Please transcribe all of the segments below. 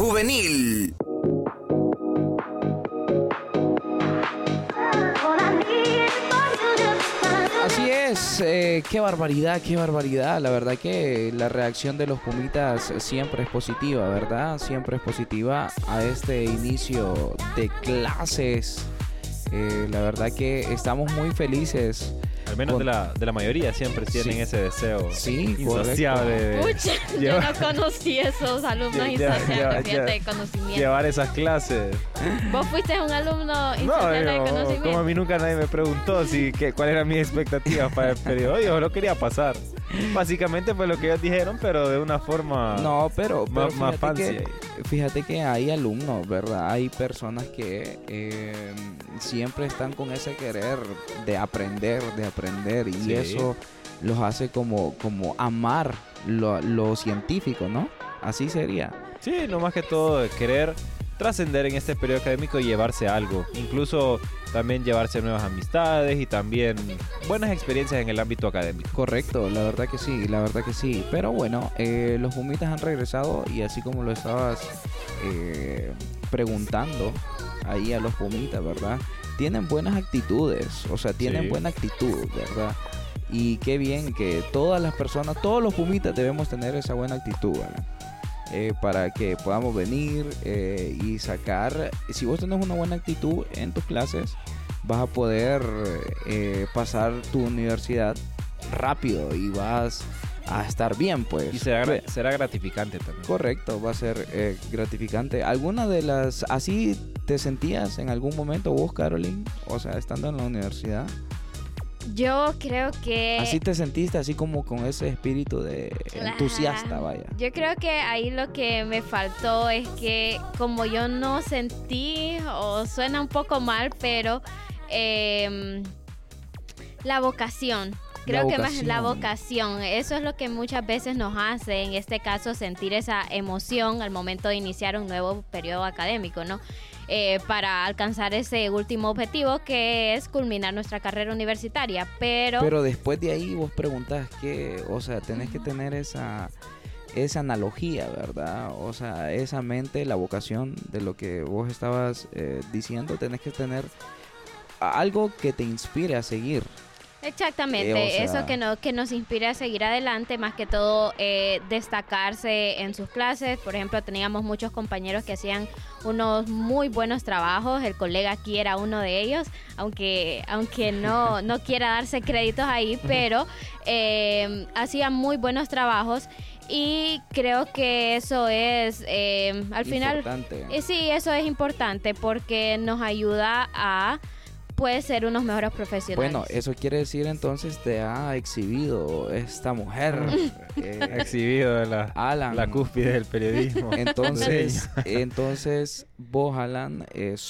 juvenil. Así es, qué barbaridad. La verdad que la reacción de los Pumitas siempre es positiva, ¿verdad? Siempre es positiva a este inicio de clases. La verdad que estamos muy felices. Al menos de la mayoría siempre tienen ese deseo insaciable de Pucha, yo no conocí esos alumnos insaciables, fíjate, de conocimiento. Llevar esas clases. ¿Vos fuiste un alumno insaciable de conocimiento? Como a mí nunca nadie me preguntó cuáles eran mis expectativas para el periodo. Yo solo quería pasar. Básicamente fue lo que ellos dijeron, pero de una forma más fancy. Fíjate que hay alumnos, ¿verdad? Hay personas que siempre están con ese querer de aprender y sí. eso los hace como amar lo científico, ¿no? Así sería. Sí, no más que todo querer trascender en este periodo académico y llevarse algo. Incluso también llevarse nuevas amistades y también buenas experiencias en el ámbito académico. Correcto, la verdad que sí. Pero bueno, los Pumitas han regresado y así como lo estabas preguntando ahí a los Pumitas, ¿verdad? Tienen buenas actitudes, o sea, tienen buena actitud, ¿verdad? Y qué bien que todas las personas, todos los Pumitas debemos tener esa buena actitud, ¿verdad? Para que podamos venir y sacar. Si vos tenés una buena actitud en tus clases, vas a poder pasar tu universidad rápido y vas a estar bien, pues. Y será gratificante también. Correcto, va a ser gratificante. ¿Alguna de las... así te sentías en algún momento vos, Caroline? O sea, estando en la universidad. Yo creo que... ¿Así te sentiste, así como con ese espíritu de entusiasta, vaya? Yo creo que ahí lo que me faltó es que como yo no sentí, o suena un poco mal, pero la vocación. Creo que más la vocación, eso es lo que muchas veces nos hace, en este caso, sentir esa emoción al momento de iniciar un nuevo periodo académico, ¿no? Para alcanzar ese último objetivo que es culminar nuestra carrera universitaria, pero después de ahí vos preguntás que, o sea, tenés que tener esa analogía, ¿verdad? O sea, esa mente, la vocación de lo que vos estabas diciendo, tenés que tener algo que te inspire a seguir. Exactamente, eso que nos inspira a seguir adelante, más que todo destacarse en sus clases. Por ejemplo, teníamos muchos compañeros que hacían unos muy buenos trabajos, el colega aquí era uno de ellos, aunque no quiera darse créditos ahí, pero hacían muy buenos trabajos. Y creo que eso es, al final, sí, eso es importante porque nos ayuda a ser unos mejores profesionales. Bueno, eso quiere decir entonces te ha exhibido esta mujer. Ha exhibido la cúspide del periodismo. Entonces vos, Alan,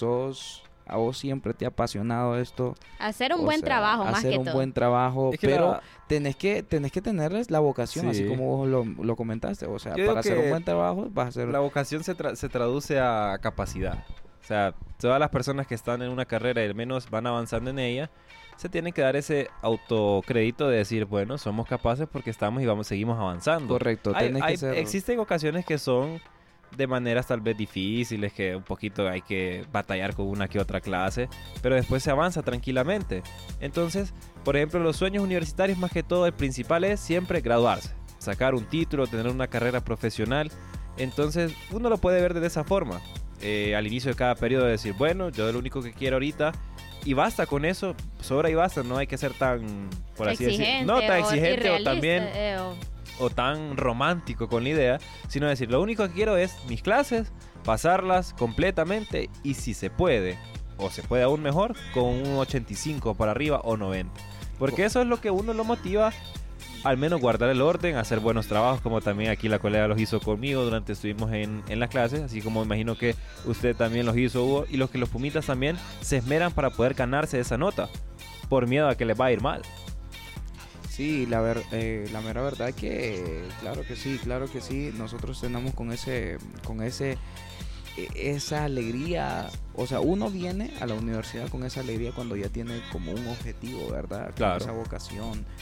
a vos siempre te ha apasionado esto. Hacer un buen trabajo, más que todo. Hacer un buen trabajo, pero tenés que tenerles la vocación, así como vos lo comentaste. O sea, para hacer un buen trabajo vas a hacer... La vocación se traduce a capacidad. O sea, todas las personas que están en una carrera y al menos van avanzando en ella, se tienen que dar ese autocrédito de decir, bueno, somos capaces porque estamos y seguimos avanzando. Correcto. Existen ocasiones que son de maneras tal vez difíciles, que un poquito hay que batallar con una que otra clase, pero después se avanza tranquilamente. Entonces, por ejemplo, los sueños universitarios, más que todo, el principal es siempre graduarse, sacar un título, tener una carrera profesional. Entonces, uno lo puede ver de esa forma. Al inicio de cada periodo decir, bueno, yo lo único que quiero ahorita, y basta con eso, sobra y basta, no hay que ser tan, por así decirlo, no tan exigente o también o tan romántico con la idea, sino decir, lo único que quiero es mis clases, pasarlas completamente y si se puede, o se puede aún mejor, con un 85 para arriba o 90, porque eso es lo que uno lo motiva. Al menos guardar el orden, hacer buenos trabajos, como también aquí la colega los hizo conmigo durante estuvimos en las clases, así como imagino que usted también los hizo, Hugo, y los Pumitas también se esmeran para poder ganarse esa nota, por miedo a que les va a ir mal. Sí, la mera verdad que claro que sí, nosotros tenemos esa alegría, o sea, uno viene a la universidad con esa alegría cuando ya tiene como un objetivo, ¿verdad? Con esa vocación,